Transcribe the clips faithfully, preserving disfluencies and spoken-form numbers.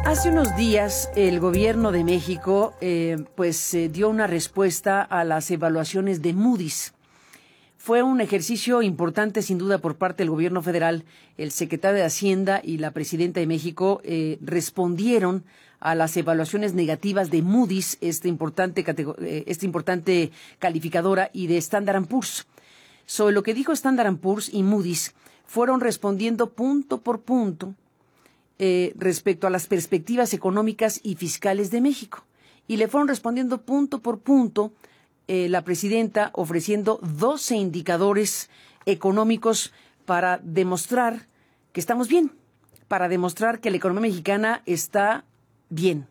Hace unos días el gobierno de México eh, pues eh, dio una respuesta a las evaluaciones de Moody's. Fue un ejercicio importante sin duda por parte del gobierno federal. El secretario de Hacienda y la presidenta de México eh, respondieron a las evaluaciones negativas de Moody's, esta importante, eh, esta importante calificadora, y de Standard and Poor's. Sobre lo que dijo Standard and Poor's y Moody's, fueron respondiendo punto por punto Eh, respecto a las perspectivas económicas y fiscales de México. Y le fueron respondiendo punto por punto eh, la presidenta ofreciendo doce indicadores económicos para demostrar que estamos bien, para demostrar que la economía mexicana está bien.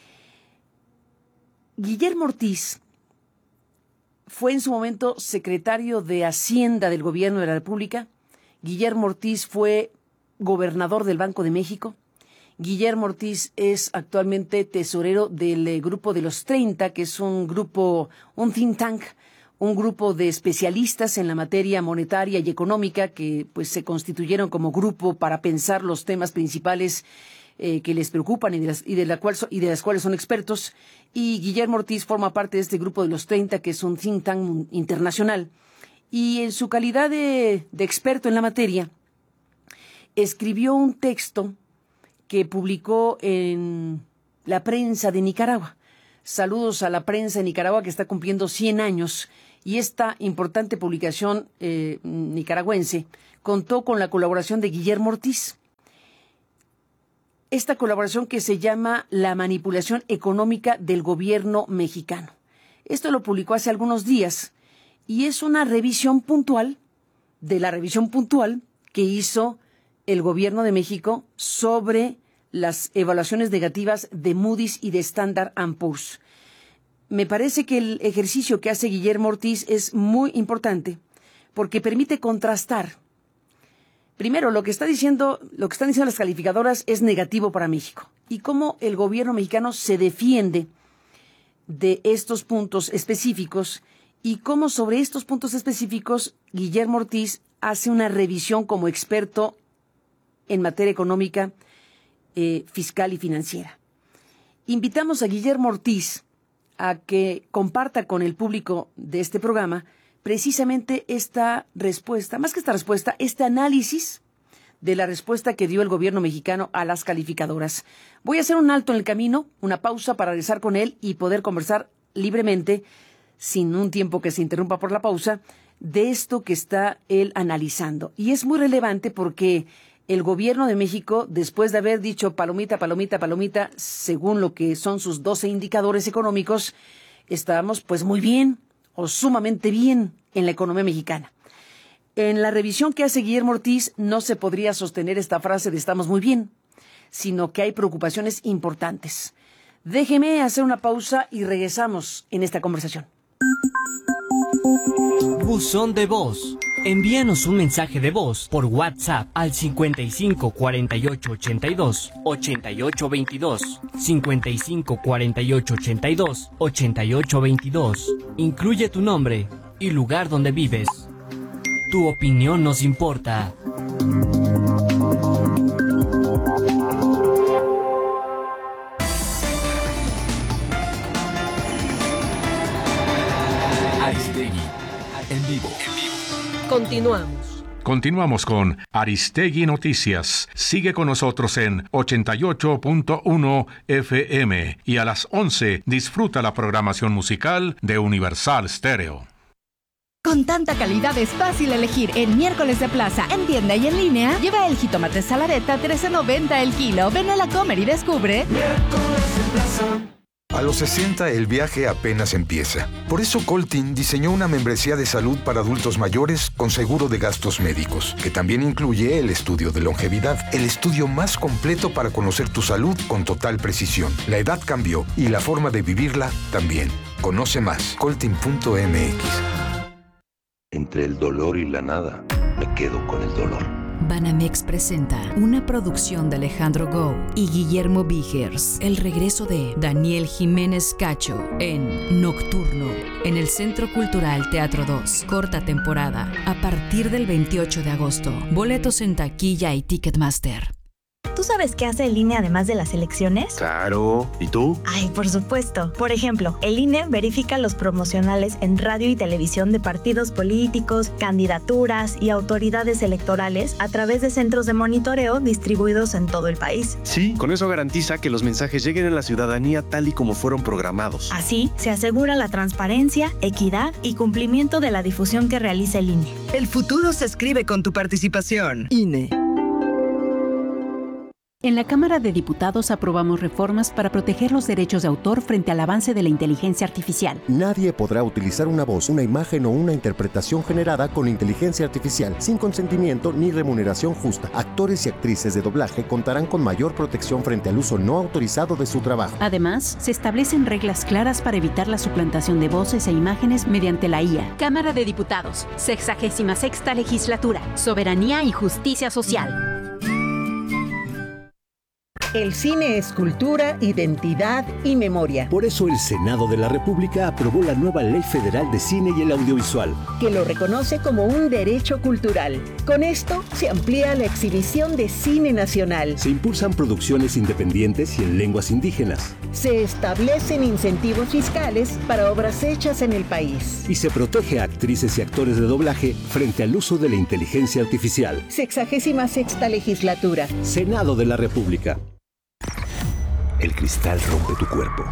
Guillermo Ortiz fue en su momento secretario de Hacienda del Gobierno de la República. Guillermo Ortiz fue gobernador del Banco de México. Guillermo Ortiz es actualmente tesorero del eh, Grupo de los treinta, que es un grupo, un think tank, un grupo de especialistas en la materia monetaria y económica que pues se constituyeron como grupo para pensar los temas principales eh, que les preocupan y de, las, y, de la cual so, y de las cuales son expertos. Y Guillermo Ortiz forma parte de este Grupo de los treinta, que es un think tank internacional. Y en su calidad de, de experto en la materia, escribió un texto que publicó en la prensa de Nicaragua. Saludos a la prensa de Nicaragua, que está cumpliendo cien años, y esta importante publicación eh, nicaragüense contó con la colaboración de Guillermo Ortiz. Esta colaboración que se llama La manipulación económica del gobierno mexicano. Esto lo publicó hace algunos días y es una revisión puntual de la revisión puntual que hizo el gobierno de México sobre las evaluaciones negativas de Moody's y de Standard and Poor's. Me parece que el ejercicio que hace Guillermo Ortiz es muy importante porque permite contrastar. Primero, lo que está diciendo, lo que están diciendo las calificadoras es negativo para México y cómo el gobierno mexicano se defiende de estos puntos específicos y cómo sobre estos puntos específicos Guillermo Ortiz hace una revisión como experto en materia económica, eh, fiscal y financiera. Invitamos a Guillermo Ortiz a que comparta con el público de este programa precisamente esta respuesta, más que esta respuesta, este análisis de la respuesta que dio el gobierno mexicano a las calificadoras. Voy a hacer un alto en el camino, una pausa para regresar con él y poder conversar libremente, sin un tiempo que se interrumpa por la pausa, de esto que está él analizando. Y es muy relevante porque el gobierno de México, después de haber dicho palomita, palomita, palomita, según lo que son sus doce indicadores económicos, estábamos pues muy bien o sumamente bien en la economía mexicana. En la revisión que hace Guillermo Ortiz no se podría sostener esta frase de estamos muy bien, sino que hay preocupaciones importantes. Déjeme hacer una pausa y regresamos en esta conversación. Buzón de voz. Envíanos un mensaje de voz por WhatsApp al cincuenta y cinco cuarenta y ocho ochenta y dos ochenta y ocho veintidós, cincuenta y cinco cuarenta y ocho ochenta y dos ochenta y ocho veintidós. Incluye tu nombre y lugar donde vives. Tu opinión nos importa. Aristegui, en vivo. Continuamos. Continuamos con Aristegui Noticias. Sigue con nosotros en ochenta y ocho punto uno F M y a las once disfruta la programación musical de Universal Stereo. Con tanta calidad es fácil elegir. En Miércoles de Plaza, en tienda y en línea, lleva el jitomate salareta trece noventa el kilo. Ven a la Comer y descubre. Miércoles de Plaza. A los sesenta el viaje apenas empieza. Por eso Coltin diseñó una membresía de salud para adultos mayores con seguro de gastos médicos, que también incluye el estudio de longevidad, el estudio más completo para conocer tu salud con total precisión. La edad cambió y la forma de vivirla también. Conoce más, coltin punto m x. Entre el dolor y la nada, me quedo con el dolor. Banamex presenta una producción de Alejandro Gou y Guillermo Vigers, el regreso de Daniel Jiménez Cacho en Nocturno, en el Centro Cultural Teatro dos, corta temporada, a partir del veintiocho de agosto. Boletos en taquilla y Ticketmaster. ¿Tú sabes qué hace el I N E además de las elecciones? Claro. ¿Y tú? Ay, por supuesto. Por ejemplo, el I N E verifica los promocionales en radio y televisión de partidos políticos, candidaturas y autoridades electorales a través de centros de monitoreo distribuidos en todo el país. Sí, con eso garantiza que los mensajes lleguen a la ciudadanía tal y como fueron programados. Así, se asegura la transparencia, equidad y cumplimiento de la difusión que realiza el I N E. El futuro se escribe con tu participación. I N E. En la Cámara de Diputados aprobamos reformas para proteger los derechos de autor frente al avance de la inteligencia artificial. Nadie podrá utilizar una voz, una imagen o una interpretación generada con inteligencia artificial sin consentimiento ni remuneración justa. Actores y actrices de doblaje contarán con mayor protección frente al uso no autorizado de su trabajo. Además, se establecen reglas claras para evitar la suplantación de voces e imágenes mediante la I A. Cámara de Diputados, sexagésima sexta legislatura, soberanía y justicia social. El cine es cultura, identidad y memoria. Por eso el Senado de la República aprobó la nueva Ley Federal de Cine y el Audiovisual, que lo reconoce como un derecho cultural. Con esto se amplía la exhibición de cine nacional. Se impulsan producciones independientes y en lenguas indígenas. Se establecen incentivos fiscales para obras hechas en el país. Y se protege a actrices y actores de doblaje frente al uso de la inteligencia artificial. Sexagésima sexta legislatura. Senado de la República. El cristal rompe tu cuerpo,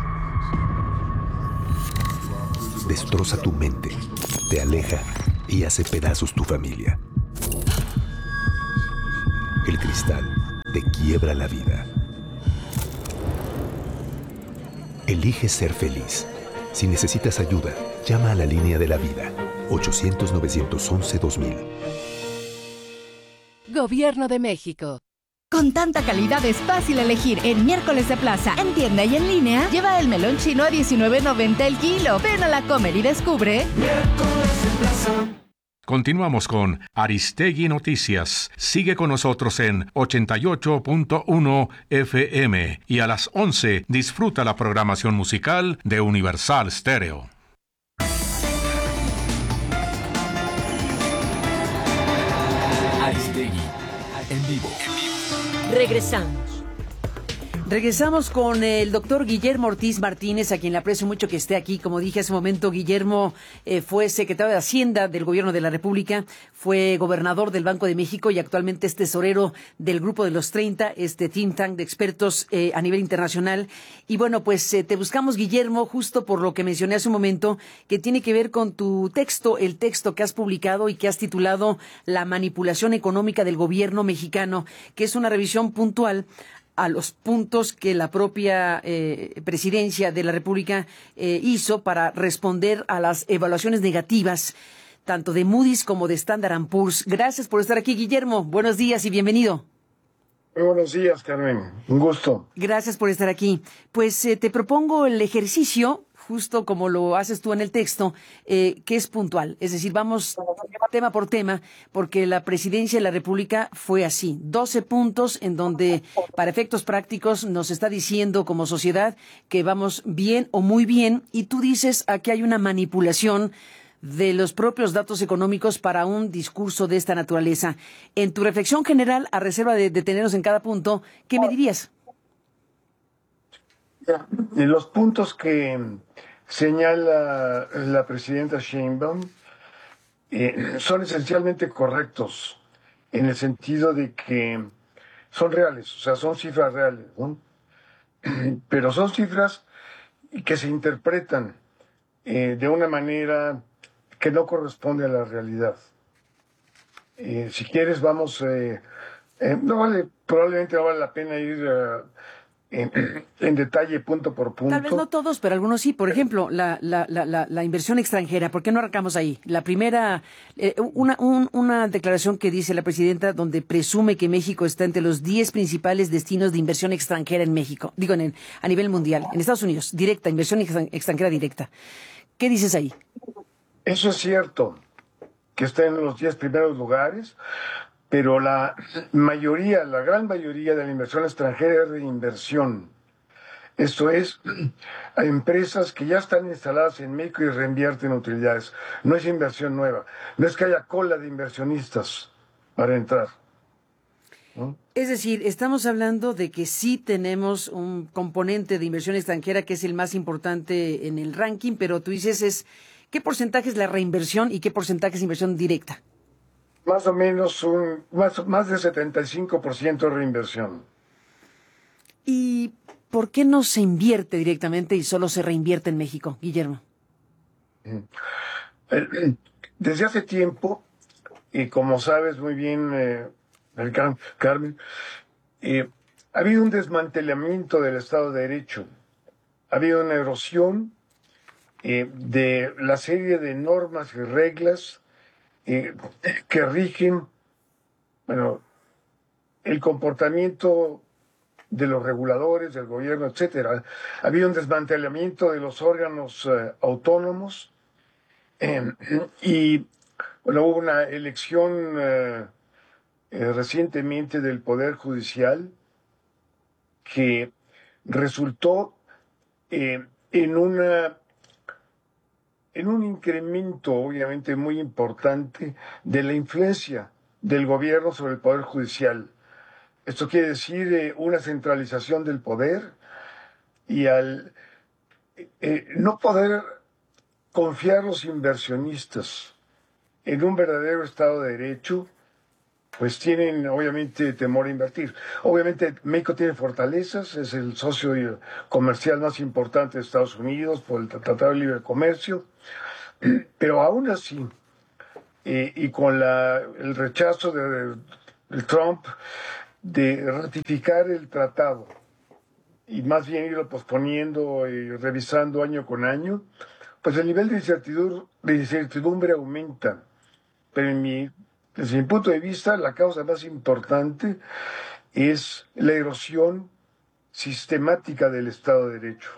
destroza tu mente, te aleja y hace pedazos tu familia. El cristal te quiebra la vida. Elige ser feliz. Si necesitas ayuda, llama a la línea de la vida, ochocientos, novecientos once, dos mil. Gobierno de México. Con tanta calidad es fácil elegir. En Miércoles de Plaza, en tienda y en línea, lleva el melón chino a diecinueve noventa el kilo. Ven a la Comer y descubre. Miércoles de Plaza. Continuamos con Aristegui Noticias. Sigue con nosotros en ochenta y ocho punto uno F M y a las once disfruta la programación musical de Universal Stereo. Aristegui en vivo. Regresamos. Regresamos con el doctor Guillermo Ortiz Martínez, a quien le aprecio mucho que esté aquí. Como dije hace un momento, Guillermo eh, fue secretario de Hacienda del Gobierno de la República, fue gobernador del Banco de México y actualmente es tesorero del Grupo de los treinta, este think tank de expertos eh, a nivel internacional. Y bueno, pues eh, te buscamos, Guillermo, justo por lo que mencioné hace un momento, que tiene que ver con tu texto, el texto que has publicado y que has titulado La manipulación económica del gobierno mexicano, que es una revisión puntual a los puntos que la propia eh, presidencia de la República eh, hizo para responder a las evaluaciones negativas, tanto de Moody's como de Standard and Poor's. Gracias por estar aquí, Guillermo. Buenos días y bienvenido. Muy buenos días, Carmen. Un gusto. Gracias por estar aquí. Pues eh, te propongo el ejercicio, justo como lo haces tú en el texto, eh, que es puntual. Es decir, vamos tema por tema, porque la presidencia de la República fue así. doce puntos en donde, para efectos prácticos, nos está diciendo como sociedad que vamos bien o muy bien, y tú dices aquí hay una manipulación de los propios datos económicos para un discurso de esta naturaleza. En tu reflexión general, a reserva de detenernos en cada punto, ¿qué me dirías? Los puntos que señala la presidenta Sheinbaum eh, son esencialmente correctos en el sentido de que son reales, o sea, son cifras reales, ¿no? Pero son cifras que se interpretan eh, de una manera que no corresponde a la realidad. Eh, si quieres, vamos, eh, eh, no vale, probablemente no vale la pena ir uh, En, en detalle, punto por punto. Tal vez no todos, pero algunos sí. Por ejemplo, la, la, la, la, la inversión extranjera. ¿Por qué no arrancamos ahí? La primera, eh, una, un, una declaración que dice la presidenta donde presume que México está entre los diez principales destinos de inversión extranjera en México. Digo, en, a nivel mundial. En Estados Unidos, directa, inversión extranjera directa. ¿Qué dices ahí? Eso es cierto, que está en los diez primeros lugares. Pero la mayoría, la gran mayoría de la inversión extranjera es reinversión. Esto es, a empresas que ya están instaladas en México y reinvierten utilidades. No es inversión nueva. No es que haya cola de inversionistas para entrar. ¿no? Es decir, estamos hablando de que sí tenemos un componente de inversión extranjera que es el más importante en el ranking, pero tú dices es ¿qué porcentaje es la reinversión y qué porcentaje es inversión directa? Más o menos un más, más de setenta y cinco por ciento de reinversión. ¿Y por qué no se invierte directamente y solo se reinvierte en México, Guillermo? Desde hace tiempo, y como sabes muy bien, eh, Carmen, eh, ha habido un desmantelamiento del Estado de Derecho, ha habido una erosión eh, de la serie de normas y reglas eh, que rigen, bueno, el comportamiento de los reguladores, del gobierno, etcétera. Ha habido un desmantelamiento de los órganos eh, autónomos eh, y bueno, hubo una elección eh, eh, recientemente del Poder Judicial que resultó eh, en una en un incremento obviamente muy importante de la influencia del gobierno sobre el Poder Judicial. Esto quiere decir eh, una centralización del poder y al eh, no poder confiar los inversionistas en un verdadero Estado de Derecho, pues tienen obviamente temor a invertir. Obviamente México tiene fortalezas, es el socio comercial más importante de Estados Unidos por el Tratado de Libre Comercio, pero aún así, eh, y con la, el rechazo de, de Trump de ratificar el tratado, y más bien irlo posponiendo y revisando año con año, pues el nivel de incertidumbre, de incertidumbre aumenta. Pero en mi, desde mi punto de vista, la causa más importante es la erosión sistemática del Estado de Derecho,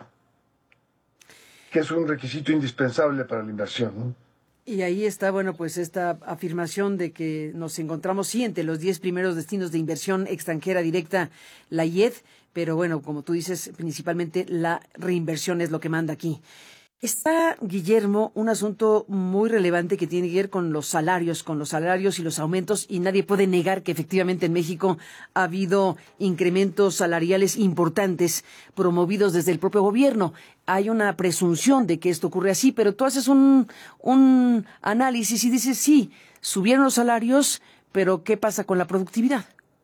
que es un requisito indispensable para la inversión, ¿no? Y ahí está, bueno, pues esta afirmación de que nos encontramos, sí, entre los diez primeros destinos de inversión extranjera directa, la I E D, pero bueno, como tú dices, principalmente la reinversión es lo que manda aquí. Está, Guillermo, un asunto muy relevante que tiene que ver con los salarios, con los salarios y los aumentos, y nadie puede negar que efectivamente en México ha habido incrementos salariales importantes promovidos desde el propio gobierno. Hay una presunción de que esto ocurre así, pero tú haces un, un análisis y dices, sí, subieron los salarios, pero ¿qué pasa con la productividad?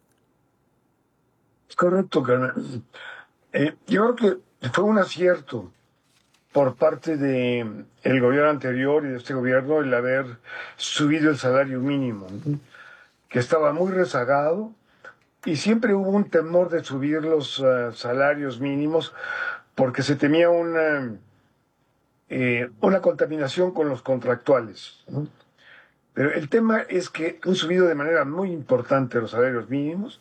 Es correcto, Carmen. Eh, yo creo que fue un acierto por parte del gobierno anterior y de este gobierno el haber subido el salario mínimo, ¿no? Que estaba muy rezagado y siempre hubo un temor de subir los uh, salarios mínimos porque se temía una, eh, una contaminación con los contractuales, ¿no? Pero el tema es que han subido de manera muy importante los salarios mínimos.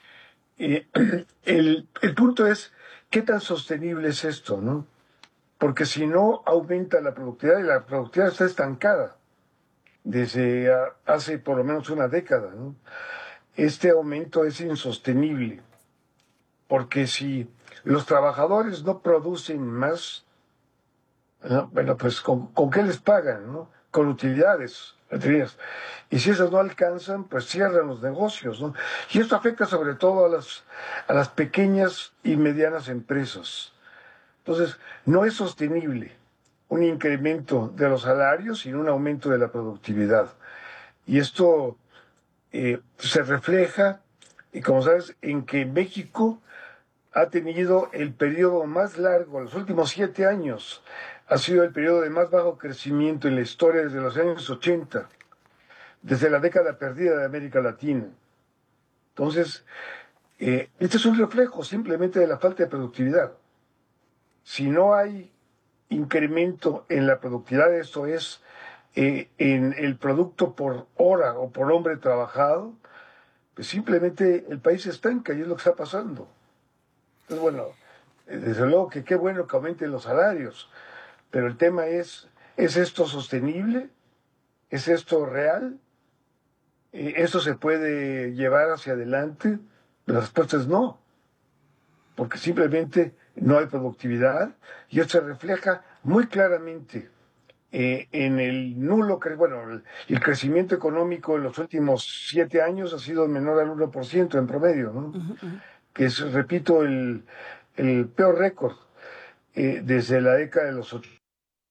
Eh, el, el punto es, ¿qué tan sostenible es esto, no? Porque si no aumenta la productividad, y la productividad está estancada desde hace por lo menos una década, ¿no? Este aumento es insostenible, porque si los trabajadores no producen más, ¿no? Bueno, pues ¿con, con qué les pagan, no? Con utilidades. Y si esas no alcanzan, pues cierran los negocios, ¿no? Y esto afecta sobre todo a las, a las pequeñas y medianas empresas. Entonces, no es sostenible un incremento de los salarios sin un aumento de la productividad. Y esto eh, se refleja, y como sabes, en que México ha tenido el periodo más largo, los últimos siete años, ha sido el periodo de más bajo crecimiento en la historia desde los años ochenta, desde la década perdida de América Latina. Entonces, eh, este es un reflejo simplemente de la falta de productividad. Si no hay incremento en la productividad, esto es, eh, en el producto por hora o por hombre trabajado, pues simplemente el país se estanca y es lo que está pasando. Entonces, bueno, desde luego que qué bueno que aumenten los salarios, pero el tema es, ¿es esto sostenible? ¿Es esto real? ¿Esto se puede llevar hacia adelante? La respuesta es no, porque simplemente no hay productividad y esto se refleja muy claramente eh, en el nulo, bueno, el, el crecimiento económico en los últimos siete años ha sido menor al uno por ciento en promedio, ¿no? Uh-huh, uh-huh. Que es, repito, el, el peor récord eh, desde la década de los ochenta.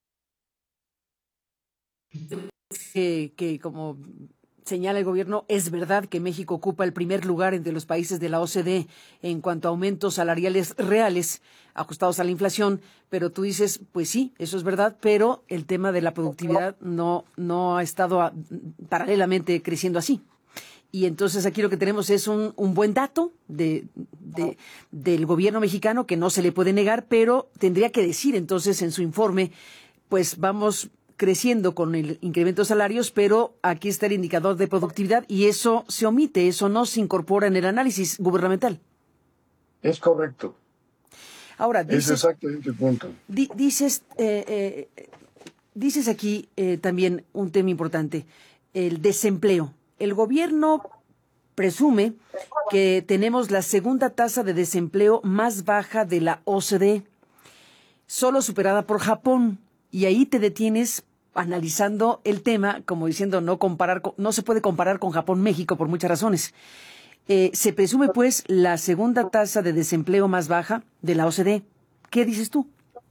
Que, que como señala el gobierno, es verdad que México ocupa el primer lugar entre los países de la O C D E en cuanto a aumentos salariales reales ajustados a la inflación, pero tú dices, pues sí, eso es verdad, pero el tema de la productividad no, no ha estado a, paralelamente creciendo así. Y entonces aquí lo que tenemos es un, un buen dato de, de, del gobierno mexicano que no se le puede negar, pero tendría que decir entonces en su informe, pues vamos creciendo con el incremento de salarios, pero aquí está el indicador de productividad y eso se omite, eso no se incorpora en el análisis gubernamental. Es correcto. Ahora, dices, es exactamente el punto. Di, dices, eh, eh, dices aquí eh, también un tema importante, el desempleo. El gobierno presume que tenemos la segunda tasa de desempleo más baja de la O C D E, solo superada por Japón, y ahí te detienes analizando el tema, como diciendo, no comparar, no se puede comparar con Japón-México por muchas razones. Eh, se presume, pues, la segunda tasa de desempleo más baja de la O C D E. ¿Qué dices tú?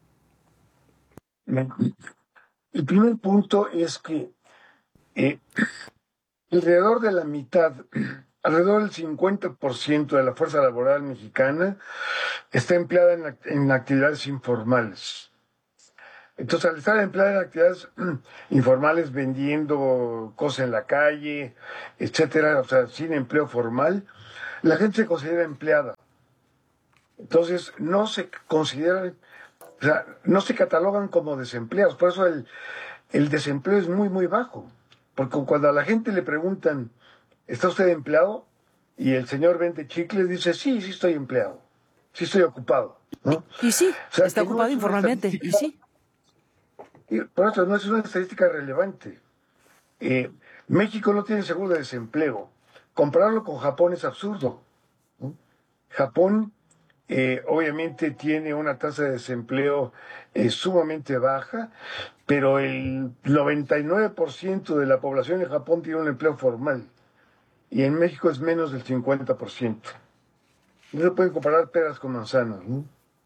El primer punto es que eh, alrededor de la mitad, alrededor del cincuenta por ciento de la fuerza laboral mexicana está empleada en, en actividades informales. Entonces, al estar empleada en actividades informales, vendiendo cosas en la calle, etcétera, o sea, sin empleo formal, la gente se considera empleada. Entonces, no se consideran, o sea, no se catalogan como desempleados. Por eso el, el desempleo es muy, muy bajo. Porque cuando a la gente le preguntan, ¿está usted empleado? Y el señor vende chicles, dice, sí, sí estoy empleado, sí estoy ocupado, ¿no? Y sí, o sea, está ocupado no informalmente, y sí. Y por eso no es una estadística relevante. Eh, México no tiene seguro de desempleo. Compararlo con Japón es absurdo, ¿no? Japón eh, obviamente tiene una tasa de desempleo eh, sumamente baja, pero el noventa y nueve por ciento de la población de Japón tiene un empleo formal y en México es menos del cincuenta por ciento. No se pueden comparar peras con manzanas, ¿no?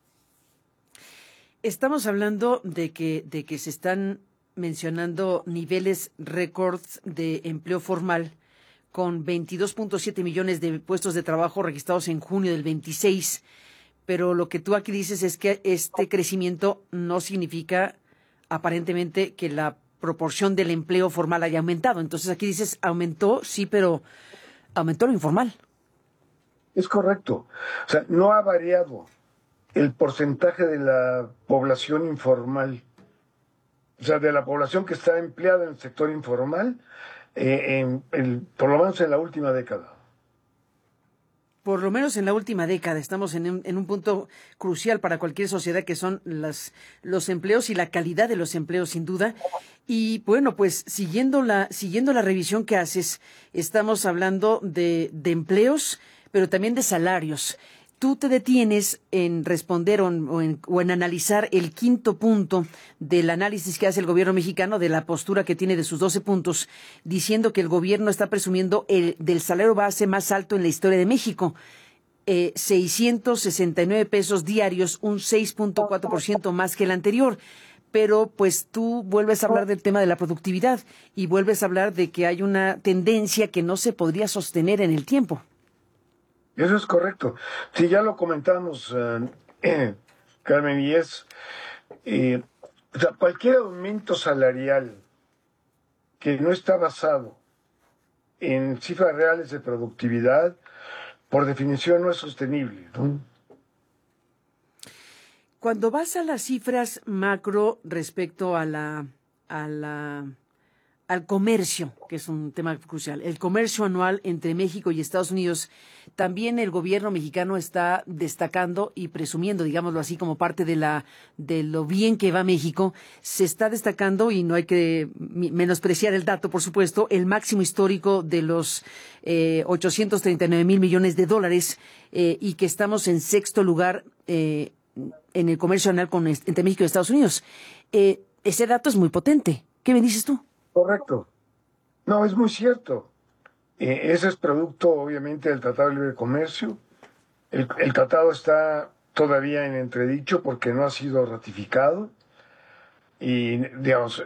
Estamos hablando de que, de que se están mencionando niveles récords de empleo formal con veintidós punto siete millones de puestos de trabajo registrados en junio del veintiséis, pero lo que tú aquí dices es que este crecimiento no significa aparentemente que la proporción del empleo formal haya aumentado. Entonces aquí dices, aumentó, sí, pero aumentó lo informal. Es correcto. O sea, no ha variado el porcentaje de la población informal, o sea, de la población que está empleada en el sector informal, eh, en, en, por lo menos en la última década. Por lo menos en la última década estamos en un, en un punto crucial para cualquier sociedad, que son las, los empleos y la calidad de los empleos, sin duda. Y bueno, pues siguiendo la, siguiendo la revisión que haces, estamos hablando de, de empleos, pero también de salarios. Tú te detienes en responder o en, o, en, o en analizar el quinto punto del análisis que hace el gobierno mexicano, de la postura que tiene de sus doce puntos, diciendo que el gobierno está presumiendo el del salario base más alto en la historia de México. Eh, seiscientos sesenta y nueve pesos diarios, un seis punto cuatro por ciento más que el anterior. Pero pues tú vuelves a hablar del tema de la productividad y vuelves a hablar de que hay una tendencia que no se podría sostener en el tiempo. Eso es correcto. Sí, ya lo comentamos, uh, eh, Carmen, y es, eh, o sea, cualquier aumento salarial que no está basado en cifras reales de productividad, por definición no es sostenible, ¿no? Cuando vas a las cifras macro respecto a la, a la, al comercio, que es un tema crucial, el comercio anual entre México y Estados Unidos, también el gobierno mexicano está destacando y presumiendo, digámoslo así, como parte de la de lo bien que va México, se está destacando, y no hay que menospreciar el dato, por supuesto, el máximo histórico de los eh, ochocientos treinta y nueve mil millones de dólares, eh, y que estamos en sexto lugar eh, en el comercio anual con, entre México y Estados Unidos. Eh, ese dato es muy potente. ¿Qué me dices tú? Correcto. No, es muy cierto. Eh, ese es producto, obviamente, del Tratado de Libre Comercio. El, el tratado está todavía en entredicho porque no ha sido ratificado. Y, digamos,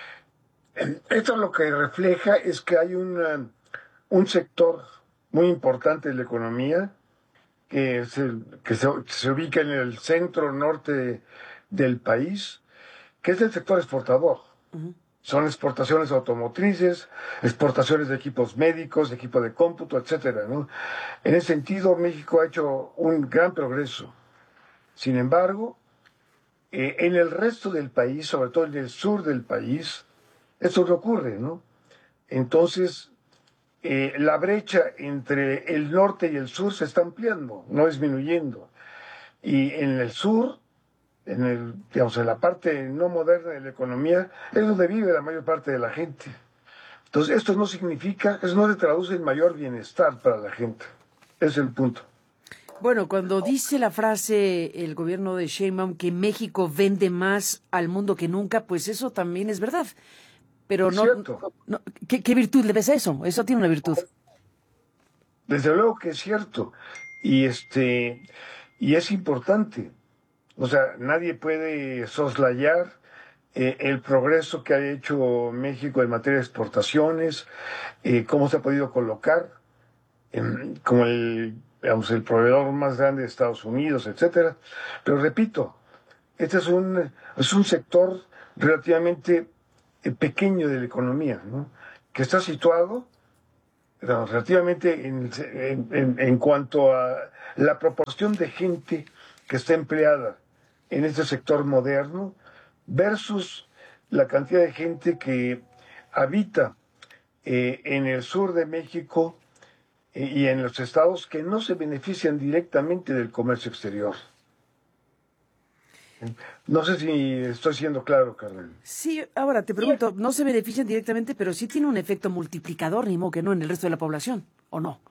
esto lo que refleja es que hay una, un sector muy importante de la economía que, se, que se, se ubica en el centro norte de, del país, que es el sector exportador. Uh-huh. Son exportaciones automotrices, exportaciones de equipos médicos, de equipo de cómputo, etcétera, ¿no? En ese sentido, México ha hecho un gran progreso. Sin embargo, eh, en el resto del país, sobre todo en el sur del país, eso no ocurre, ¿no? Entonces, eh, la brecha entre el norte y el sur se está ampliando, no disminuyendo. Y en el sur, en el, digamos, en la parte no moderna de la economía, es donde vive la mayor parte de la gente. Entonces, esto no significa, eso no se traduce en mayor bienestar para la gente. Ese es el punto. Bueno, cuando dice la frase el gobierno de Sheinbaum que México vende más al mundo que nunca, pues eso también es verdad. Pero no, no ¿qué, ¿qué virtud le ves a eso? Eso tiene una virtud. Desde luego que es cierto. Y este, y es importante. O sea, nadie puede soslayar eh, el progreso que ha hecho México en materia de exportaciones, eh, cómo se ha podido colocar eh, como el, digamos, el proveedor más grande de Estados Unidos, etcétera. Pero repito, este es un, es un sector relativamente eh, pequeño de la economía, ¿no? Que está situado digamos, relativamente en, en, en, en cuanto a la proporción de gente que está empleada en este sector moderno versus la cantidad de gente que habita eh, en el sur de México eh, y en los estados que no se benefician directamente del comercio exterior. No sé si estoy siendo claro, Carmen. Sí, ahora te pregunto, no se benefician directamente, pero sí tiene un efecto multiplicador, ni modo que no, en el resto de la población, ¿o no?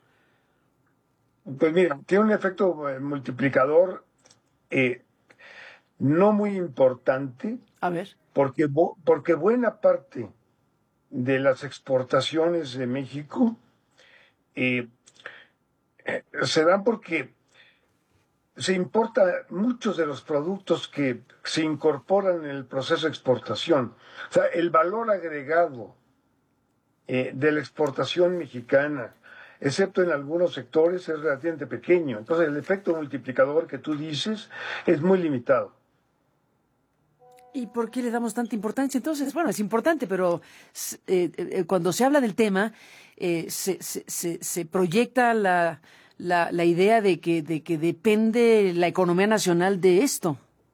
Pues mira, tiene un efecto eh, multiplicador eh, no muy importante. A ver. Porque, porque buena parte de las exportaciones de México eh, eh, se dan porque se importa muchos de los productos que se incorporan en el proceso de exportación. O sea, el valor agregado eh, de la exportación mexicana, excepto en algunos sectores, es relativamente pequeño. Entonces, el efecto multiplicador que tú dices es muy limitado. ¿Y por qué le damos tanta importancia? Entonces, bueno, es importante, pero eh, eh, cuando se habla del tema, eh, se, se, se, se proyecta la, la, la idea de que, de que depende la economía nacional de esto.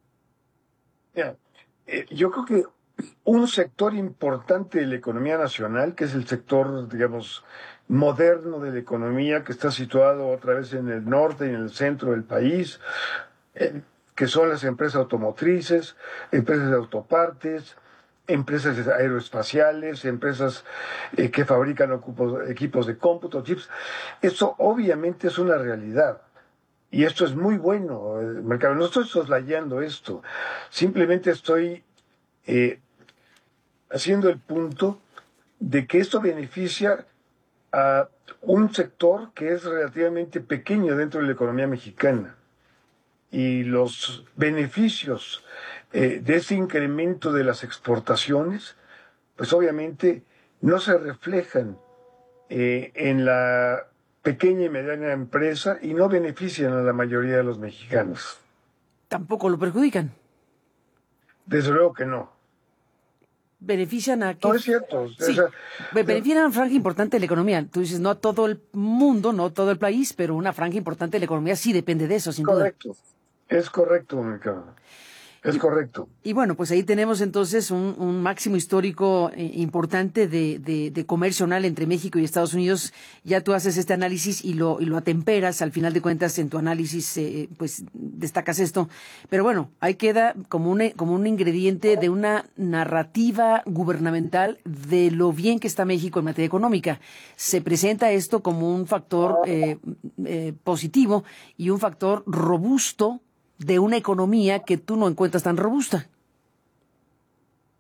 Yeah. Eh, yo creo que un sector importante de la economía nacional, que es el sector, digamos, moderno de la economía, que está situado otra vez en el norte y en el centro del país, eh, que son las empresas automotrices, empresas de autopartes, empresas aeroespaciales, empresas eh, que fabrican ocupos, equipos de cómputo, chips. Eso obviamente es una realidad. Y esto es muy bueno, Mercado. No estoy soslayando esto. Simplemente estoy eh, haciendo el punto de que esto beneficia a un sector que es relativamente pequeño dentro de la economía mexicana. Y los beneficios eh, de ese incremento de las exportaciones, pues obviamente no se reflejan eh, en la pequeña y mediana empresa y no benefician a la mayoría de los mexicanos. ¿Tampoco lo perjudican? Desde luego que no. ¿Benefician a qué? No es cierto. Sí, o sea, benefician a una franja importante de la economía. Tú dices, no a todo el mundo, no a todo el país, pero una franja importante de la economía sí depende de eso, sin Correcto. duda. Es correcto, Mercado. Es y, correcto. Y bueno, pues ahí tenemos entonces un, un máximo histórico eh, importante de, de, de comercio anual entre México y Estados Unidos. Ya tú haces este análisis y lo, y lo atemperas, al final de cuentas en tu análisis eh, pues destacas esto. Pero bueno, ahí queda como un, como un ingrediente de una narrativa gubernamental de lo bien que está México en materia económica. Se presenta esto como un factor eh, eh, positivo y un factor robusto de una economía que tú no encuentras tan robusta.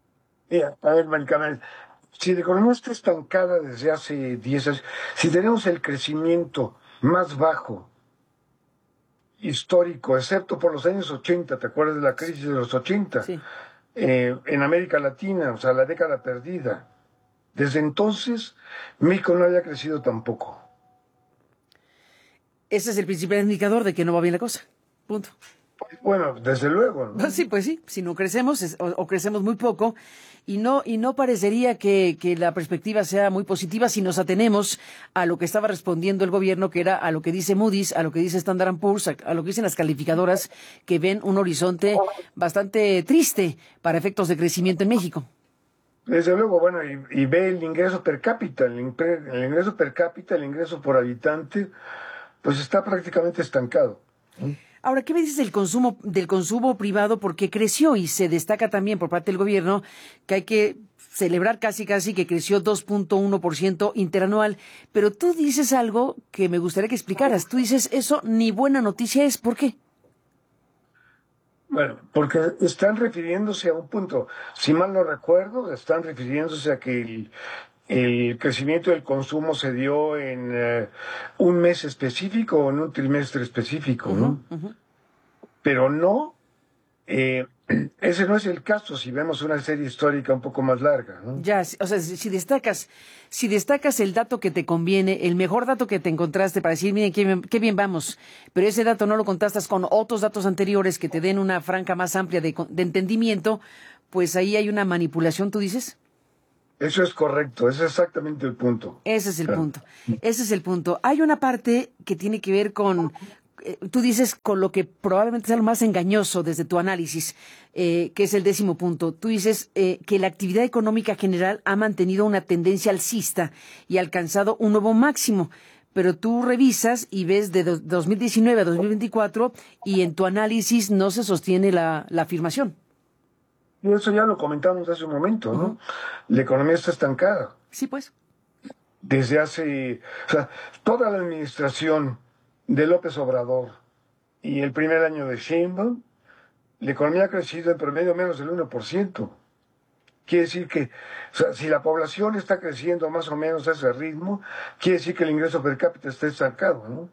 Mira, a ver, Maricarmen, si la economía está estancada desde hace diez años, si tenemos el crecimiento más bajo histórico, excepto por los años ochenta, ¿te acuerdas de la crisis de los ochenta? Sí. Eh, en América Latina, o sea, la década perdida. Desde entonces, México no había crecido tampoco. Ese es el principal indicador de que no va bien la cosa. Punto. Bueno, desde luego, ¿no? Sí, pues sí, si no crecemos es, o, o crecemos muy poco y no y no parecería que, que la perspectiva sea muy positiva si nos atenemos a lo que estaba respondiendo el gobierno, que era a lo que dice Moody's, a lo que dice Standard and Poor's, a, a lo que dicen las calificadoras, que ven un horizonte bastante triste para efectos de crecimiento en México. Desde luego, bueno, y, y ve el ingreso per cápita, el, impre, el ingreso per cápita, el ingreso por habitante, pues está prácticamente estancado. Ahora, ¿qué me dices del consumo del consumo privado? Porque creció y se destaca también por parte del gobierno que hay que celebrar casi casi que creció dos punto uno por ciento interanual. Pero tú dices algo que me gustaría que explicaras. Tú dices, eso ni buena noticia es. ¿Por qué? Bueno, porque están refiriéndose a un punto, si mal no recuerdo, están refiriéndose a que el, el crecimiento del consumo se dio en uh, un mes específico o en un trimestre específico, ¿no? Uh-huh, uh-huh. Pero no, eh, ese no es el caso si vemos una serie histórica un poco más larga, ¿no? Ya, o sea, si destacas, si destacas el dato que te conviene, el mejor dato que te encontraste para decir, miren, qué bien, qué bien vamos, pero ese dato no lo contrastas con otros datos anteriores que te den una franja más amplia de, de entendimiento, pues ahí hay una manipulación, ¿tú dices? Eso es correcto, ese es exactamente el punto. Ese es el punto, ese es el punto. Hay una parte que tiene que ver con, eh, tú dices, con lo que probablemente sea lo más engañoso desde tu análisis, eh, que es el décimo punto. Tú dices eh, que la actividad económica general ha mantenido una tendencia alcista y ha alcanzado un nuevo máximo. Pero tú revisas y ves de do, dos mil diecinueve a dos mil veinticuatro y en tu análisis no se sostiene la, la afirmación. Y eso ya lo comentamos hace un momento, ¿no? Uh-huh. La economía está estancada. Sí, pues. Desde hace, o sea, toda la administración de López Obrador y el primer año de Sheinbaum, la economía ha crecido en promedio menos del uno por ciento. Quiere decir que, o sea, si la población está creciendo más o menos a ese ritmo, quiere decir que el ingreso per cápita está estancado, ¿no?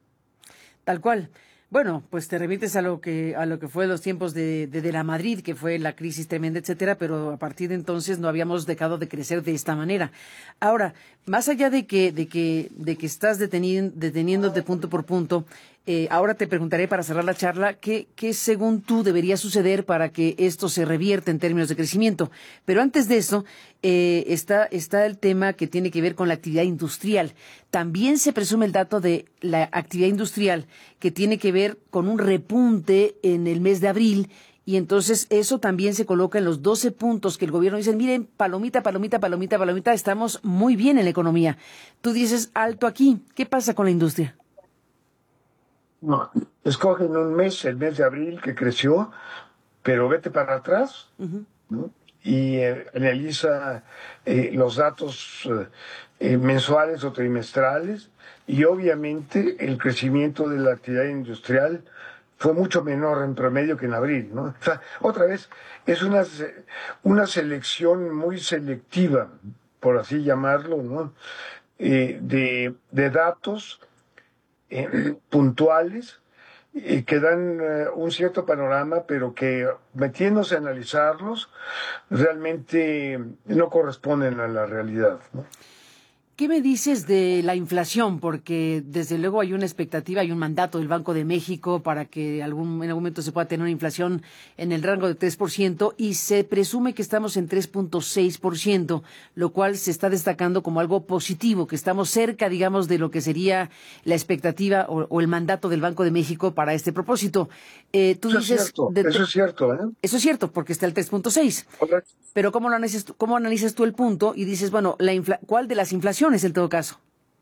Tal cual. Bueno, pues te remites a lo que a lo que fue los tiempos de, de, de la Madrid, que fue la crisis tremenda, etcétera, pero a partir de entonces no habíamos dejado de crecer de esta manera. Ahora, más allá de que de que de que estás deteniendo, deteniéndote punto por punto, eh, ahora te preguntaré para cerrar la charla qué qué según tú debería suceder para que esto se revierta en términos de crecimiento. Pero antes de eso eh, está está el tema que tiene que ver con la actividad industrial. También se presume el dato de la actividad industrial que tiene que ver con un repunte en el mes de abril. Y entonces eso también se coloca en los doce puntos que el gobierno dice, miren, palomita, palomita, palomita, palomita, estamos muy bien en la economía. Tú dices, alto aquí, ¿qué pasa con la industria? No, escogen un mes, el mes de abril, que creció, pero vete para atrás, uh-huh. ¿no? Y eh, analiza eh, los datos eh, mensuales o trimestrales, y obviamente el crecimiento de la actividad industrial fue mucho menor en promedio que en abril, ¿no? O sea, otra vez, es una, una selección muy selectiva, por así llamarlo, ¿no? Eh, de, de datos eh, puntuales eh, que dan eh, un cierto panorama, pero que metiéndose a analizarlos, realmente no corresponden a la realidad, ¿no? ¿Qué me dices de la inflación? Porque desde luego hay una expectativa, hay un mandato del Banco de México para que algún, en algún momento se pueda tener una inflación en el rango de tres por ciento y se presume que estamos en tres punto seis por ciento, lo cual se está destacando como algo positivo, que estamos cerca, digamos, de lo que sería la expectativa o, o el mandato del Banco de México para este propósito. Eh, tú eso dices, es cierto, de, eso es cierto, ¿eh? Eso es cierto, porque está el tres punto seis. Correcto. Pero ¿cómo lo analizas tú, cómo analizas tú el punto y dices, bueno, la infla, ¿cuál de las inflaciones en todo caso?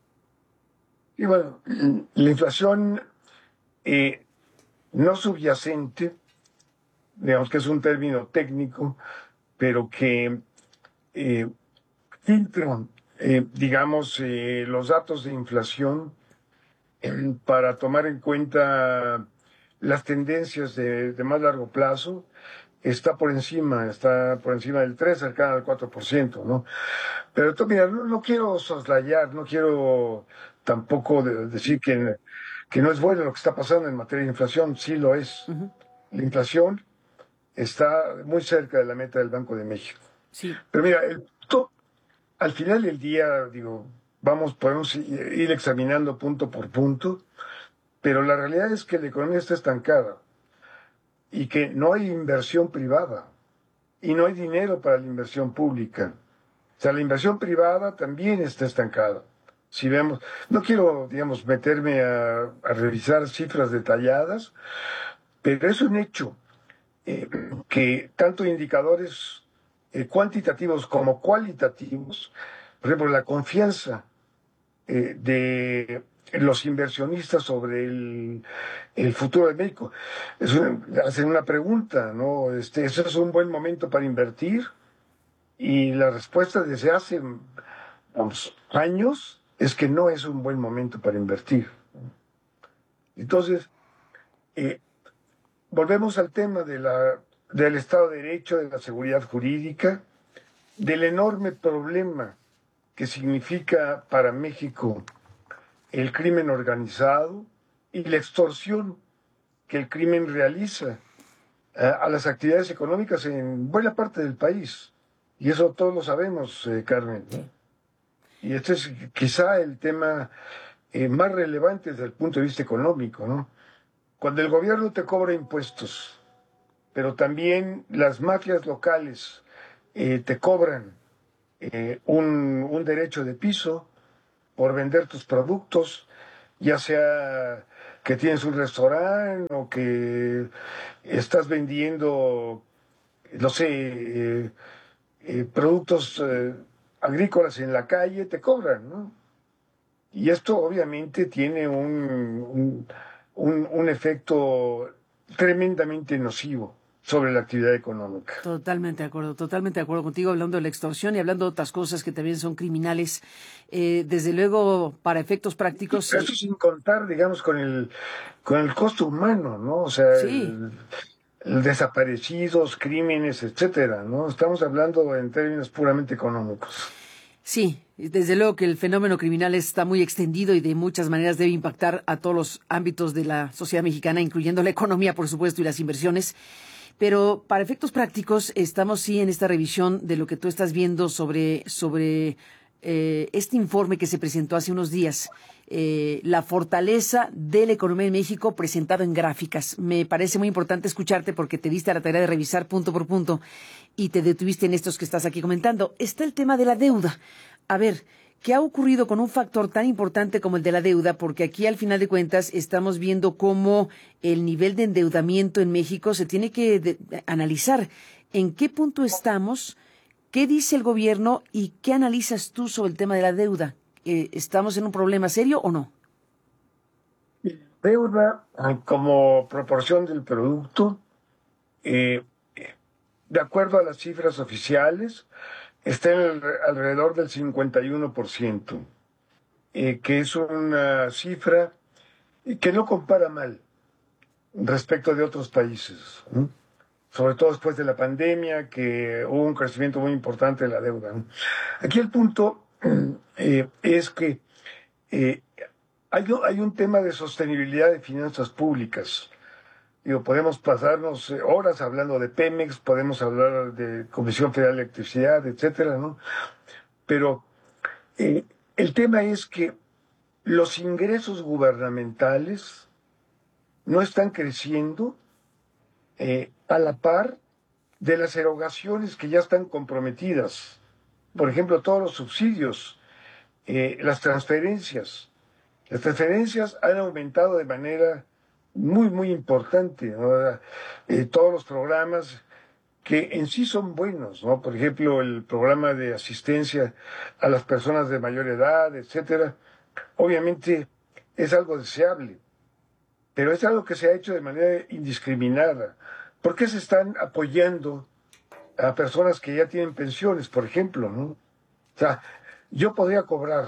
Y bueno, la inflación eh, no subyacente, digamos que es un término técnico, pero que eh, filtra, eh, digamos, eh, los datos de inflación eh, para tomar en cuenta las tendencias de, de más largo plazo está por encima, está por encima del tres, cercana al cuatro por ciento, ¿no? Pero tú, mira, no, no quiero soslayar, no quiero tampoco de, decir que, que no es bueno lo que está pasando en materia de inflación, sí lo es. Uh-huh. La inflación está muy cerca de la meta del Banco de México. Sí. Pero mira, el, to, al final del día, digo, vamos, podemos ir examinando punto por punto, pero la realidad es que la economía está estancada y que no hay inversión privada y no hay dinero para la inversión pública. O sea, la inversión privada también está estancada. Si vemos, no quiero, digamos, meterme a, a revisar cifras detalladas, pero es un hecho eh, que tanto indicadores eh, cuantitativos como cualitativos, por ejemplo, la confianza eh, de los inversionistas sobre el, el futuro de México. Es una, hacen una pregunta, ¿no? Este, ¿eso es un buen momento para invertir? Y la respuesta desde hace vamos, años es que no es un buen momento para invertir. Entonces, eh, volvemos al tema de la, del Estado de Derecho, de la seguridad jurídica, del enorme problema que significa para México el crimen organizado y la extorsión que el crimen realiza a, a las actividades económicas en buena parte del país. Y eso todos lo sabemos, eh, Carmen, ¿no? Y este es quizá el tema eh, más relevante desde el punto de vista económico, ¿no? Cuando el gobierno te cobra impuestos, pero también las mafias locales eh, te cobran eh, un, un derecho de piso por vender tus productos, ya sea que tienes un restaurante o que estás vendiendo, no sé, eh, eh, productos eh, agrícolas en la calle, te cobran, ¿no? Y esto obviamente tiene un, un, un, un efecto tremendamente nocivo sobre la actividad económica. Totalmente de acuerdo, totalmente de acuerdo contigo, hablando de la extorsión y hablando de otras cosas que también son criminales. Eh, desde luego, para efectos prácticos... Eso sin contar, digamos, con el, con el costo humano, ¿no? O sea, sí. el, el desaparecidos, crímenes, etcétera, ¿no? Estamos hablando en términos puramente económicos. Sí, desde luego que el fenómeno criminal está muy extendido y de muchas maneras debe impactar a todos los ámbitos de la sociedad mexicana, incluyendo la economía, por supuesto, y las inversiones. Pero para efectos prácticos estamos sí en esta revisión de lo que tú estás viendo sobre, sobre eh, este informe que se presentó hace unos días, eh, la fortaleza de la economía en México presentado en gráficas. Me parece muy importante escucharte porque te diste a la tarea de revisar punto por punto y te detuviste en estos que estás aquí comentando. Está el tema de la deuda. A ver, ¿qué ha ocurrido con un factor tan importante como el de la deuda? Porque aquí, al final de cuentas, estamos viendo cómo el nivel de endeudamiento en México se tiene que de, de, analizar. ¿En qué punto estamos? ¿Qué dice el gobierno? ¿Y qué analizas tú sobre el tema de la deuda? Eh, ¿Estamos en un problema serio o no? Deuda, como proporción del producto, eh, de acuerdo a las cifras oficiales, está en el, alrededor del cincuenta y uno por ciento, eh, que es una cifra que no compara mal respecto de otros países, ¿no? Sobre todo después de la pandemia, que hubo un crecimiento muy importante de la deuda, ¿no? Aquí el punto eh, es que eh, hay, hay un tema de sostenibilidad de finanzas públicas. Digo, podemos pasarnos horas hablando de Pemex, podemos hablar de Comisión Federal de Electricidad, etcétera, ¿no? Pero eh, el tema es que los ingresos gubernamentales no están creciendo eh, a la par de las erogaciones que ya están comprometidas. Por ejemplo, todos los subsidios, eh, las transferencias. Las transferencias han aumentado de manera muy, muy importante, ¿no? Eh, todos los programas que en sí son buenos, ¿no? Por ejemplo, el programa de asistencia a las personas de mayor edad, etcétera, obviamente es algo deseable, pero es algo que se ha hecho de manera indiscriminada. ¿Por qué se están apoyando a personas que ya tienen pensiones, por ejemplo, ¿no? O sea, yo podría cobrar,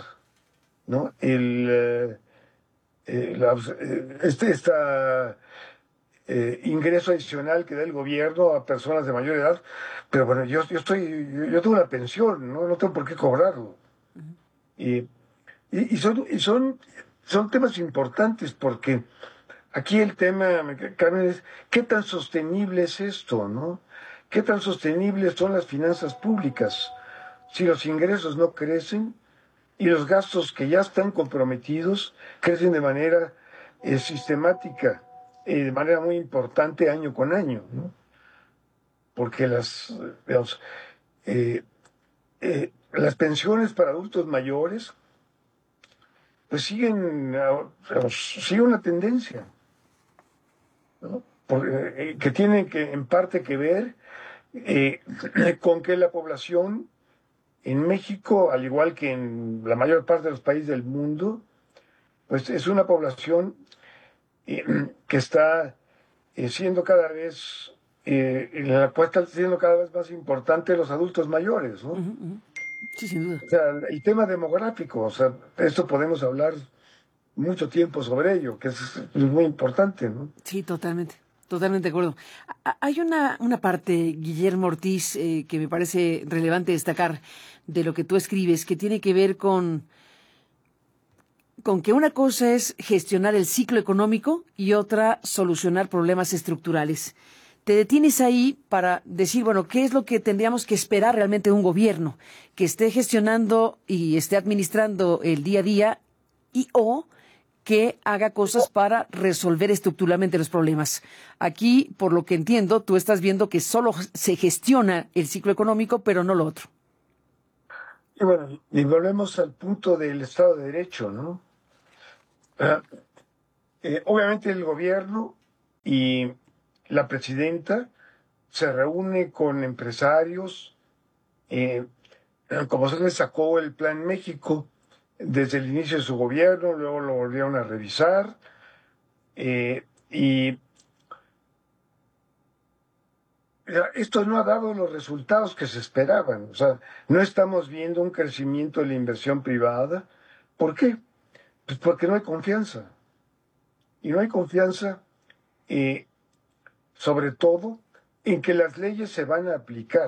¿no? El... Eh, Eh, la, este, esta, eh, ingreso adicional que da el gobierno a personas de mayor edad, pero bueno, yo, yo estoy, yo, yo tengo una pensión, ¿no? No tengo por qué cobrarlo. Uh-huh. Y, y, y, son, y son, son temas importantes porque aquí el tema, Carmen, es qué tan sostenible es esto, ¿no? ¿Qué tan sostenibles son las finanzas públicas? Si los ingresos no crecen y los gastos que ya están comprometidos crecen de manera eh, sistemática, eh, de manera muy importante año con año, ¿no? Porque las, digamos, eh, eh, las pensiones para adultos mayores pues siguen, digamos, siguen una tendencia, ¿no? Por, eh, que tienen que en parte que ver eh, con que la población en México, al igual que en la mayor parte de los países del mundo, pues es una población eh, que está eh, siendo cada vez, eh, en la cual está siendo cada vez más importante los adultos mayores, ¿no? Uh-huh, uh-huh. Sí, sin duda. O sea, el tema demográfico, o sea, esto podemos hablar mucho tiempo sobre ello, que es, es muy importante, ¿no? Sí, totalmente. Totalmente de acuerdo. Hay una, una parte, Guillermo Ortiz, eh, que me parece relevante destacar de lo que tú escribes, que tiene que ver con, con que una cosa es gestionar el ciclo económico y otra solucionar problemas estructurales. Te detienes ahí para decir, bueno, ¿qué es lo que tendríamos que esperar realmente de un gobierno? Que esté gestionando y esté administrando el día a día y o que haga cosas para resolver estructuralmente los problemas. Aquí, por lo que entiendo, tú estás viendo que solo se gestiona el ciclo económico, pero no lo otro. Y bueno, y volvemos al punto del Estado de Derecho, ¿no? Uh, eh, obviamente el gobierno y la presidenta se reúne con empresarios, eh, como se les sacó el Plan México desde el inicio de su gobierno, luego lo volvieron a revisar, eh, y esto no ha dado los resultados que se esperaban. O sea, no estamos viendo un crecimiento de la inversión privada. ¿Por qué? Pues porque no hay confianza. Y no hay confianza, eh, sobre todo, en que las leyes se van a aplicar.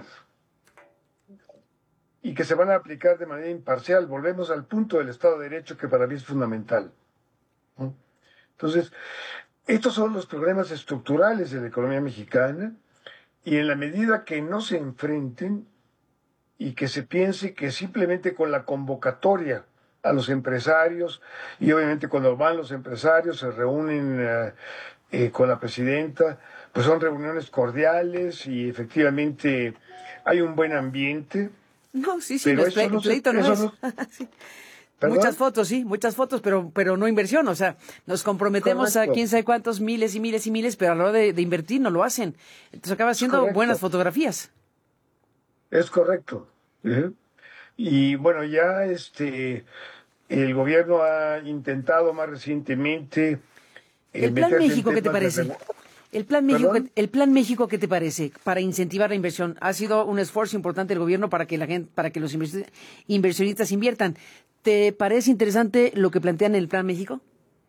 Y que se van a aplicar de manera imparcial. Volvemos al punto del Estado de Derecho, que para mí es fundamental. Entonces, estos son los problemas estructurales de la economía mexicana, y en la medida que no se enfrenten y que se piense que simplemente con la convocatoria a los empresarios, y obviamente cuando van los empresarios se reúnen eh, eh, con la presidenta, pues son reuniones cordiales y efectivamente hay un buen ambiente. No, sí, sí, no es ple- no pleito, no es. No... sí. Muchas fotos, sí, muchas fotos, pero pero no inversión. O sea, nos comprometemos Correcto. a quién sabe cuántos miles y miles y miles, pero a la hora de, de invertir no lo hacen. Entonces acaba siendo Correcto. buenas fotografías. Es correcto. ¿Eh? Y bueno, ya este el gobierno ha intentado más recientemente... ¿El Plan México qué te parece? De... El plan, México, el Plan México, ¿qué te parece para incentivar la inversión? Ha sido un esfuerzo importante del gobierno para que la gente, para que los inversionistas inviertan. ¿Te parece interesante lo que plantean en el Plan México?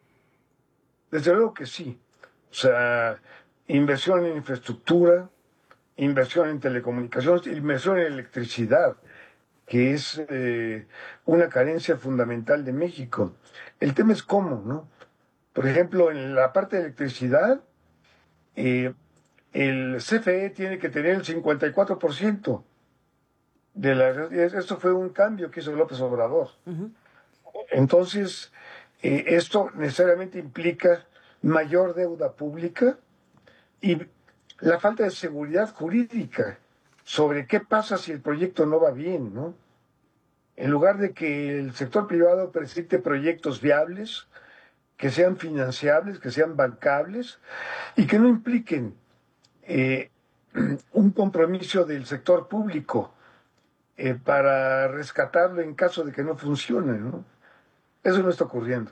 Desde luego que sí. O sea, inversión en infraestructura, inversión en telecomunicaciones, inversión en electricidad, que es eh, una carencia fundamental de México. El tema es cómo, ¿no? Por ejemplo, en la parte de electricidad, Eh, el C F E tiene que tener el cincuenta y cuatro por ciento de la... Esto fue un cambio que hizo López Obrador. Uh-huh. Entonces, eh, esto necesariamente implica mayor deuda pública y la falta de seguridad jurídica sobre qué pasa si el proyecto no va bien, ¿no? En lugar de que el sector privado presente proyectos viables, que sean financiables, que sean bancables y que no impliquen eh, un compromiso del sector público eh, para rescatarlo en caso de que no funcione, ¿no? Eso no está ocurriendo.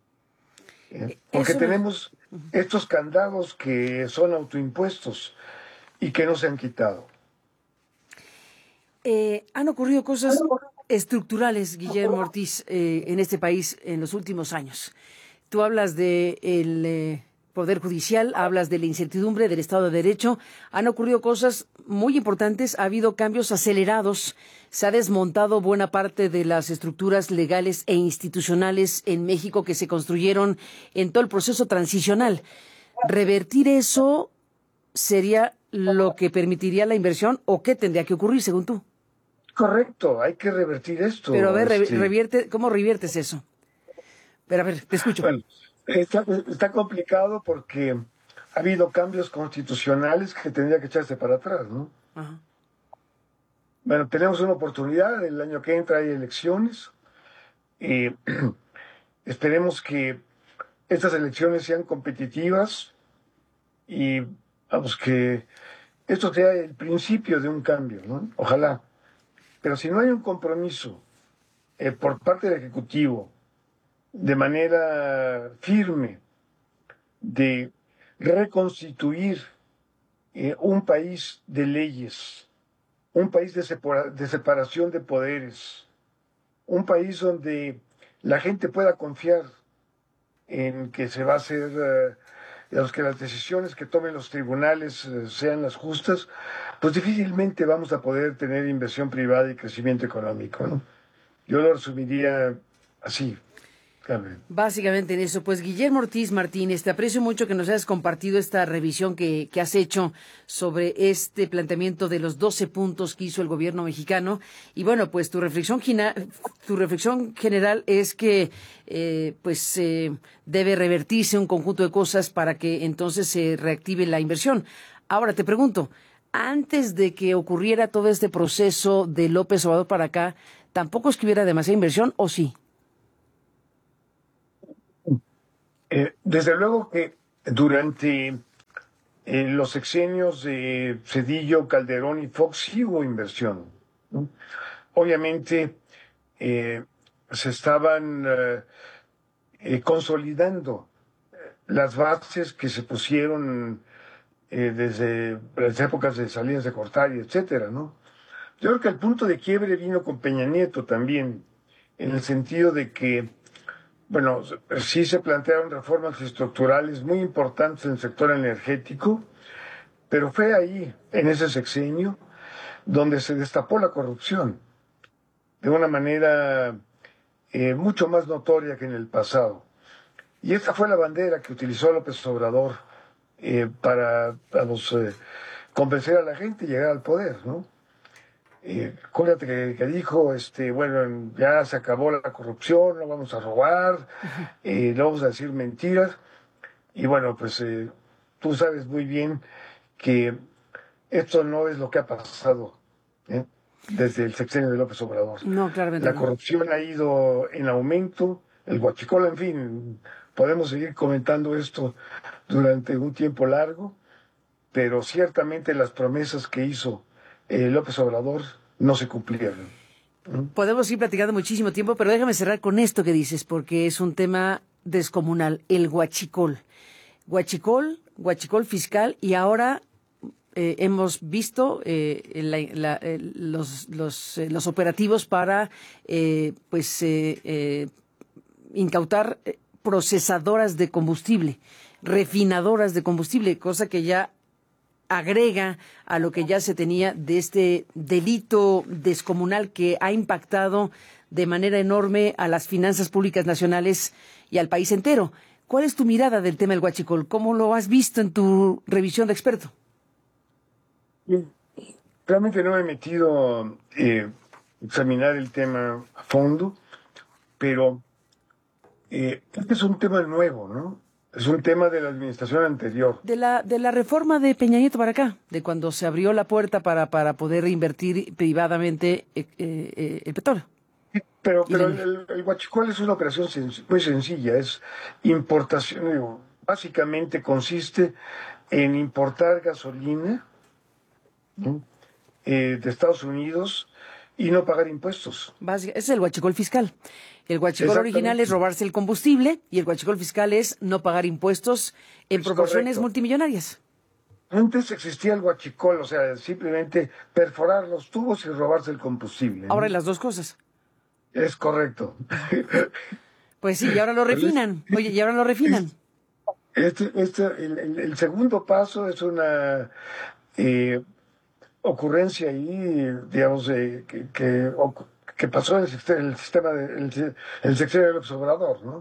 Eh, porque Eso... tenemos estos candados que son autoimpuestos y que no se han quitado. Eh, han ocurrido cosas estructurales, Guillermo Ortiz, eh, en este país en los últimos años. Tú hablas de el, eh, Poder Judicial, hablas de la incertidumbre del Estado de Derecho. Han ocurrido cosas muy importantes, ha habido cambios acelerados, se ha desmontado buena parte de las estructuras legales e institucionales en México que se construyeron en todo el proceso transicional. ¿Revertir eso sería lo que permitiría la inversión o qué tendría que ocurrir según tú? Correcto, hay que revertir esto. Pero a ver, este... revierte, ¿cómo reviertes eso? Pero a ver, te escucho. Bueno, está, está complicado porque ha habido cambios constitucionales que tendría que echarse para atrás, ¿no? Ajá. Bueno, tenemos una oportunidad, el año que entra hay elecciones, y esperemos que estas elecciones sean competitivas y vamos, que esto sea el principio de un cambio, ¿no? Ojalá. Pero si no hay un compromiso eh, por parte del Ejecutivo de manera firme de reconstituir eh, un país de leyes, un país de, separa- de separación de poderes, un país donde la gente pueda confiar en que se va a hacer, eh, los que las decisiones que tomen los tribunales eh, sean las justas, pues difícilmente vamos a poder tener inversión privada y crecimiento económico, ¿no? Yo lo resumiría así. Carmen. Básicamente en eso. Pues Guillermo Ortiz Martínez, te aprecio mucho que nos hayas compartido esta revisión que, que has hecho sobre este planteamiento de los doce puntos que hizo el gobierno mexicano. Y bueno, pues tu reflexión, tu reflexión general es que eh, pues eh, debe revertirse un conjunto de cosas para que entonces se reactive la inversión. Ahora te pregunto, antes de que ocurriera todo este proceso de López Obrador para acá, ¿tampoco es que hubiera demasiada inversión o sí? Eh, desde luego que durante eh, los sexenios de Zedillo, Calderón y Fox sí hubo inversión, ¿no? Obviamente eh, se estaban eh, eh, consolidando las bases que se pusieron eh, desde las épocas de Salinas de Gortari, etcétera, ¿no? Yo creo que el punto de quiebre vino con Peña Nieto también, en el sentido de que bueno, sí se plantearon reformas estructurales muy importantes en el sector energético, pero fue ahí, en ese sexenio, donde se destapó la corrupción de una manera eh, mucho más notoria que en el pasado. Y esta fue la bandera que utilizó López Obrador eh, para vamos, eh, convencer a la gente y llegar al poder, ¿no? Eh, acuérdate que, que dijo, este, bueno, ya se acabó la corrupción, no vamos a robar, eh, no vamos a decir mentiras. Y bueno, pues eh, tú sabes muy bien que esto no es lo que ha pasado ¿eh? desde el sexenio de López Obrador. No, claramente La no. corrupción ha ido en aumento, el huachicol, en fin, podemos seguir comentando esto durante un tiempo largo, pero ciertamente las promesas que hizo Eh, López Obrador no se cumplieron. ¿Mm? Podemos ir platicando muchísimo tiempo, pero déjame cerrar con esto que dices, porque es un tema descomunal, el huachicol. Huachicol, huachicol fiscal, y ahora eh, hemos visto eh, la, la, eh, los, los, eh, los operativos para eh, pues eh, eh, incautar procesadoras de combustible, refinadoras de combustible, cosa que ya agrega a lo que ya se tenía de este delito descomunal que ha impactado de manera enorme a las finanzas públicas nacionales y al país entero. ¿Cuál es tu mirada del tema del huachicol? ¿Cómo lo has visto en tu revisión de experto? Realmente no me he metido a eh, examinar el tema a fondo, pero eh, este es un tema nuevo, ¿no? Es un tema de la administración anterior. De la, de la reforma de Peña Nieto para acá, de cuando se abrió la puerta para, para poder invertir privadamente eh, eh, el petróleo. Pero, pero el, el, el huachicol es una operación sen muy sencilla, es importación, digo, básicamente consiste en importar gasolina ¿no? eh, de Estados Unidos y no pagar impuestos. Ese es el huachicol fiscal. El huachicol original es robarse el combustible y el huachicol fiscal es no pagar impuestos en es proporciones correcto. multimillonarias. Antes existía el huachicol, o sea, simplemente perforar los tubos y robarse el combustible. ¿no? Ahora las dos cosas. Es correcto. Pues sí, y ahora lo refinan. Oye, y ahora lo refinan. Este, este, el, el, el segundo paso es una eh, ocurrencia ahí, digamos, eh, que, que, que pasó en el, el sistema, de, el, el sexenio del Obrador, ¿no?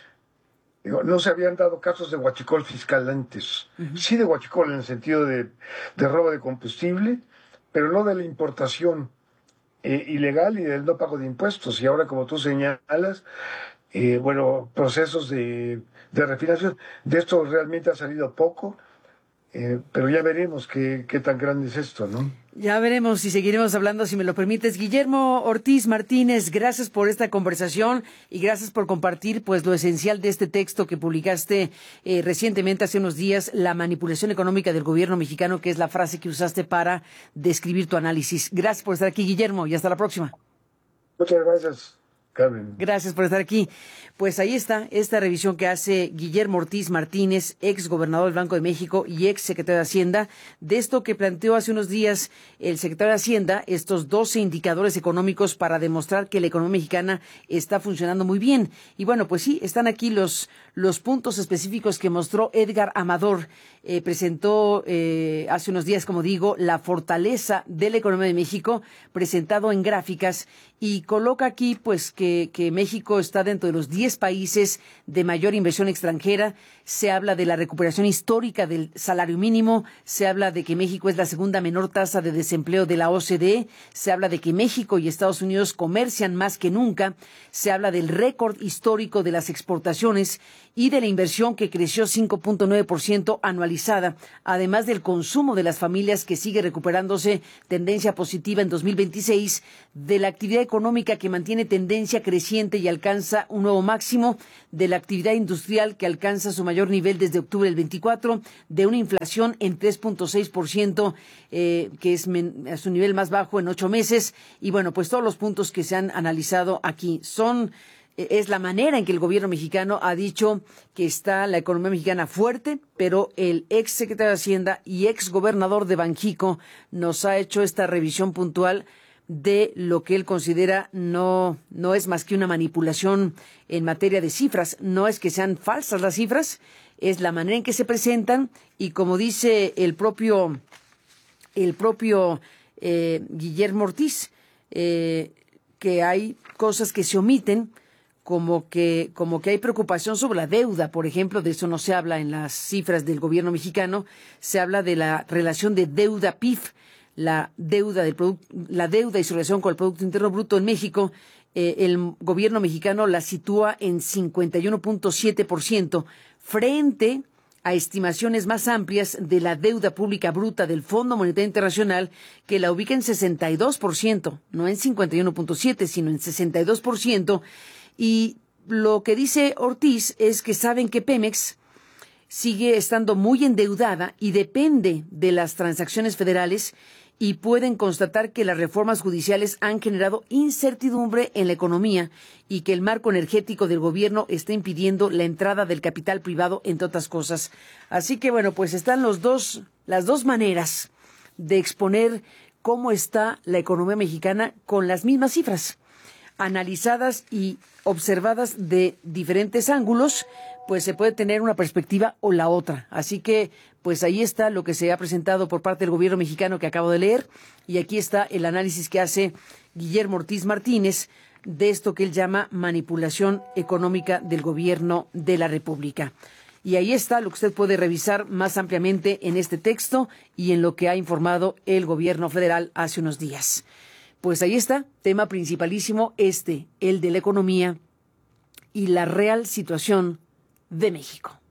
Digo, no se habían dado casos de huachicol fiscal antes. Uh-huh. Sí de huachicol en el sentido de, de robo de combustible, pero no de la importación eh, ilegal y del no pago de impuestos. Y ahora, como tú señalas, eh, bueno, procesos de, de refinación. De esto realmente ha salido poco, eh, pero ya veremos qué, qué tan grande es esto, ¿no? Ya veremos y seguiremos hablando, si me lo permites. Guillermo Ortiz Martínez, gracias por esta conversación y gracias por compartir pues lo esencial de este texto que publicaste eh, recientemente, hace unos días, La manipulación económica del gobierno mexicano, que es la frase que usaste para describir tu análisis. Gracias por estar aquí, Guillermo, y hasta la próxima. Muchas gracias, Carmen. Gracias por estar aquí. Pues ahí está esta revisión que hace Guillermo Ortiz Martínez, ex gobernador del Banco de México y ex secretario de Hacienda, de esto que planteó hace unos días el secretario de Hacienda, estos doce indicadores económicos para demostrar que la economía mexicana está funcionando muy bien. Y bueno, pues sí, están aquí los, los puntos específicos que mostró Edgar Amador. Eh, presentó eh, hace unos días, como digo, la fortaleza de la economía de México, presentado en gráficas, y coloca aquí pues que, que México está dentro de los diez países de mayor inversión extranjera. Se habla de la recuperación histórica del salario mínimo, se habla de que México es la segunda menor tasa de desempleo de la O C D E, se habla de que México y Estados Unidos comercian más que nunca, se habla del récord histórico de las exportaciones y de la inversión que creció cinco punto nueve por ciento anualizada, además del consumo de las familias que sigue recuperándose, tendencia positiva en dos mil veintiséis, de la actividad económica que mantiene tendencia creciente y alcanza un nuevo máximo, de la actividad industrial que alcanza su mayor nivel desde octubre del veinticuatro, de una inflación en tres punto seis por ciento, eh, que es men- a su nivel más bajo en ocho meses, y bueno, pues todos los puntos que se han analizado aquí son... Es la manera en que el gobierno mexicano ha dicho que está la economía mexicana fuerte, pero el ex secretario de Hacienda y ex gobernador de Banjico nos ha hecho esta revisión puntual de lo que él considera no, no es más que una manipulación en materia de cifras. No es que sean falsas las cifras, es la manera en que se presentan, y como dice el propio, el propio eh, Guillermo Ortiz, eh, que hay cosas que se omiten, como que como que hay preocupación sobre la deuda, por ejemplo. De eso no se habla en las cifras del gobierno mexicano. Se habla de la relación de deuda P I B, la deuda del produ- la deuda y su relación con el Producto Interno Bruto en México. Eh, el gobierno mexicano la sitúa en cincuenta y uno punto siete por ciento frente a estimaciones más amplias de la deuda pública bruta del Fondo Monetario Internacional, que la ubica en sesenta y dos por ciento, no en cincuenta y uno punto siete, sino en sesenta y dos por ciento. Y lo que dice Ortiz es que saben que Pemex sigue estando muy endeudada y depende de las transacciones federales, y pueden constatar que las reformas judiciales han generado incertidumbre en la economía y que el marco energético del gobierno está impidiendo la entrada del capital privado, entre otras cosas. Así que bueno, pues están los dos, las dos maneras de exponer cómo está la economía mexicana con las mismas cifras, analizadas y observadas de diferentes ángulos. Pues se puede tener una perspectiva o la otra. Así que, pues ahí está lo que se ha presentado por parte del gobierno mexicano que acabo de leer, y aquí está el análisis que hace Guillermo Ortiz Martínez de esto que él llama manipulación económica del gobierno de la República. Y ahí está lo que usted puede revisar más ampliamente en este texto y en lo que ha informado el gobierno federal hace unos días. Pues ahí está, tema principalísimo este, el de la economía y la real situación de México.